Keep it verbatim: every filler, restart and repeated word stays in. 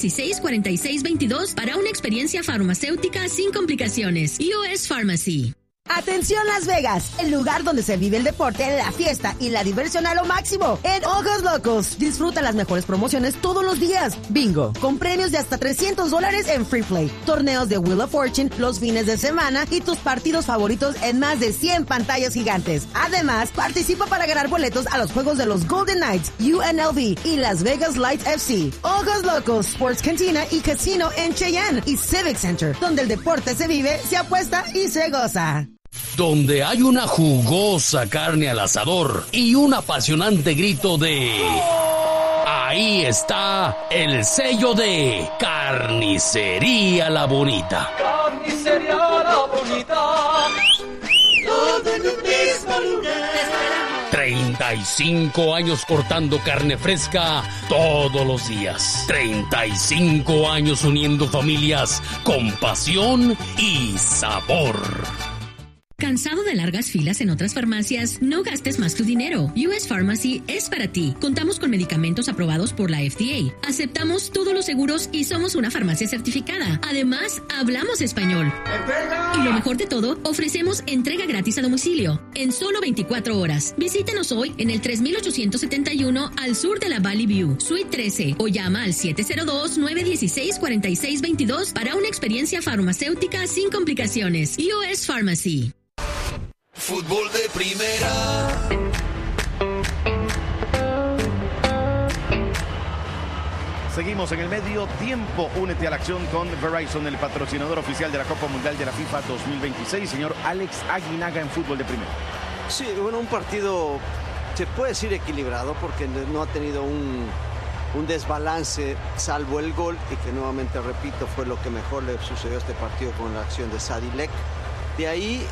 dieciséis, cuarenta y seis veintidós para una experiencia farmacéutica sin complicaciones. U S Pharmacy. Atención Las Vegas, el lugar donde se vive el deporte, la fiesta y la diversión a lo máximo. En Ojos Locos, disfruta las mejores promociones todos los días. Bingo, con premios de hasta trescientos dólares en Free Play, torneos de Wheel of Fortune los fines de semana y tus partidos favoritos en más de cien pantallas gigantes. Además, participa para ganar boletos a los juegos de los Golden Knights, U N L V y Las Vegas Lights F C. Ojos Locos, Sports Cantina y Casino en Cheyenne y Civic Center, donde el deporte se vive, se apuesta y se goza. Donde hay una jugosa carne al asador y un apasionante grito de... Ahí está el sello de Carnicería La Bonita. Carnicería La Bonita. Todo en un mismo lugar. treinta y cinco años cortando carne fresca todos los días. treinta y cinco años uniendo familias con pasión y sabor. ¿Cansado de largas filas en otras farmacias? No gastes más tu dinero. U S Pharmacy es para ti. Contamos con medicamentos aprobados por la F D A. Aceptamos todos los seguros y somos una farmacia certificada. Además, hablamos español. Y lo mejor de todo, ofrecemos entrega gratis a domicilio en solo veinticuatro horas. Visítenos hoy en el tres mil ochocientos setenta y uno al sur de la Valley View, Suite trece, o llama al siete cero dos, nueve uno seis, cuatro seis dos dos para una experiencia farmacéutica sin complicaciones. U S Pharmacy. Fútbol de primera. Seguimos en el medio tiempo. Únete a la acción con Verizon, el patrocinador oficial de la Copa Mundial de la FIFA dos mil veintiséis. Señor Alex Aguinaga en Fútbol de Primera. Sí, bueno, un partido se puede decir equilibrado porque no ha tenido un, un desbalance salvo el gol y que nuevamente repito fue lo que mejor le sucedió a este partido con la acción de Sadilek. De ahí